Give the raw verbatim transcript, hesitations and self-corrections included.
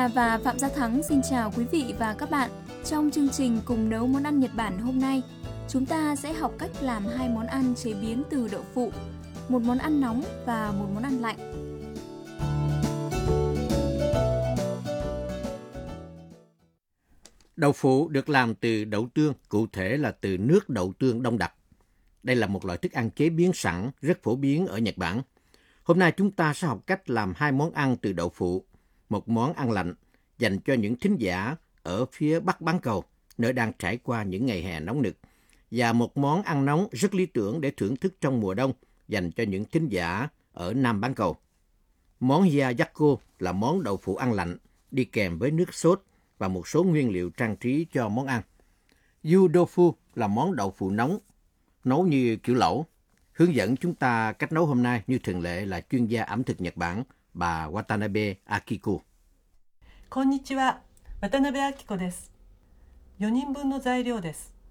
Hà và Phạm Gia Thắng xin chào quý vị và các bạn. Trong chương trình Cùng nấu món ăn Nhật Bản hôm nay, chúng ta sẽ học cách làm hai món ăn chế biến từ đậu phụ, một món ăn nóng và một món ăn lạnh. Đậu phụ được làm từ đậu tương, cụ thể là từ nước đậu tương đông đặc. Đây là một loại thức ăn chế biến sẵn rất phổ biến ở Nhật Bản. Hôm nay chúng ta sẽ học cách làm hai món ăn từ đậu phụ, một món ăn lạnh dành cho những thính giả ở phía Bắc bán cầu, nơi đang trải qua những ngày hè nóng nực, và một món ăn nóng rất lý tưởng để thưởng thức trong mùa đông dành cho những thính giả ở Nam bán cầu. Món Hiyayakko là món đậu phụ ăn lạnh, đi kèm với nước sốt và một số nguyên liệu trang trí cho món ăn. Yu Tofu là món đậu phụ nóng, nấu như kiểu lẩu. Hướng dẫn chúng ta cách nấu hôm nay như thường lệ là chuyên gia ẩm thực Nhật Bản, bà Watanabe Akiko. こんにちは、渡辺明子です。よにんぶんの材料です。